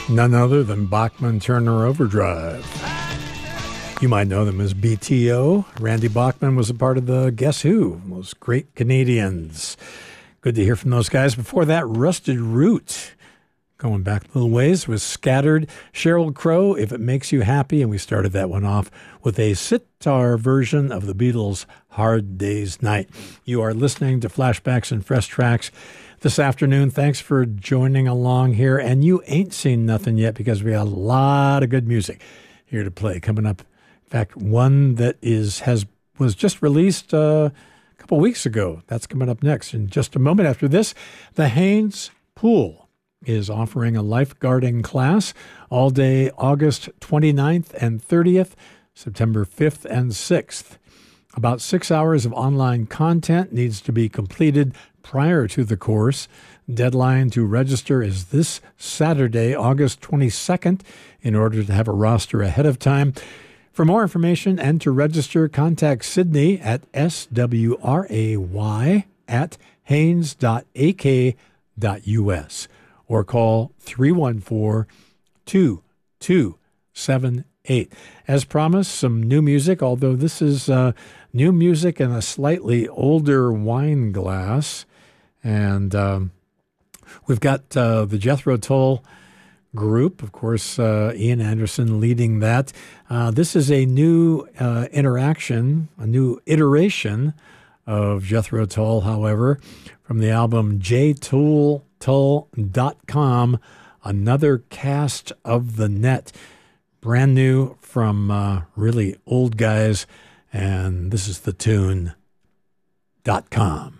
None other than Bachman Turner Overdrive. You might know them as BTO. Randy Bachman was a part of the Guess Who, those great Canadians. Good to hear from those guys. Before that, Rusted Root, going back a little ways, was Scattered. Sheryl Crow, If It Makes You Happy, and we started that one off with a sitar version of the Beatles' Hard Day's Night. You are listening to Flashbacks and Fresh Tracks this afternoon. Thanks for joining along here, and you ain't seen nothing yet because we got a lot of good music here to play coming up. In fact, one that was just released a couple weeks ago. That's coming up next. In just a moment after this, the Haynes Pool is offering a lifeguarding class all day August 29th and 30th, September 5th and 6th. About 6 hours of online content needs to be completed prior to the course. Deadline to register is this Saturday, August 22nd, in order to have a roster ahead of time. For more information and to register, contact Sydney at swray@haynes.ak.us or call 314-2278. As promised, some new music, although this is new music in a slightly older wine glass. And we've got the Jethro Tull group, of course, Ian Anderson leading that. This is a new interaction, a new iteration of Jethro Tull, however, from the album jtooltull.com, Another Cast of the Net. Brand new from really old guys, and this is the tune .com.